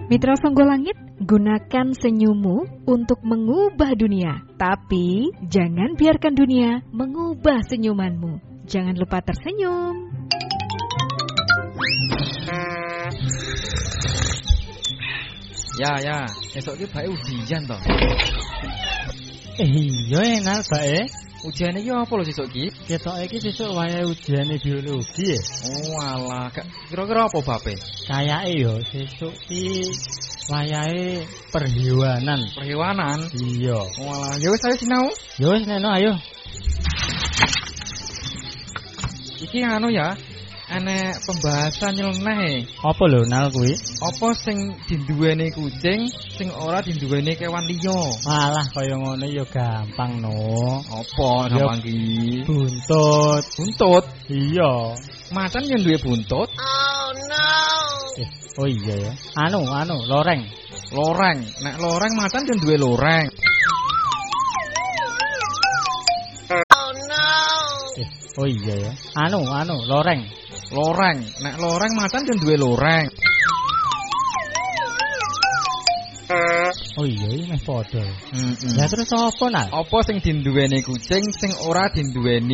Mitra Sangga Langit, gunakan senyummu untuk mengubah dunia. Tapi jangan biarkan dunia mengubah senyumanmu. Jangan lupa tersenyum. Ya, esok ki bae ujian to. Iya enak bae. Ujian iki apa lho sesuk ki? Ketoke iki sesuk wayahe ujiane biologi ya. Oh alah, kira-kira apa bape? Kayake yo sesuk ki wayahe perhewanan. Perhewanan? Iya. Oh alah, ya wis ayo sinau. Ya wis neno ayo. Iki anu ya, enek pembahasan nyeleneh. Apa lho nal kuwi? Apa sing dinduweni kucing, sing ora dinduweni kewan liya? Malah kaya ngono ya gampang no. Apa gampang ki? Buntut. Buntut? Iya. Macan yang duwe buntut? Oh no. Oh iya ya. Anu, loreng. Loreng. Nek loreng macan yang duwe loreng. Oh no. Oh iya ya. Anu, loreng. Loreng. Nek loreng macan yang duwe loreng. Oh iya, meh padha. Lah terus apa nak? Apa sing dinduweni kucing, sing ora dinduweni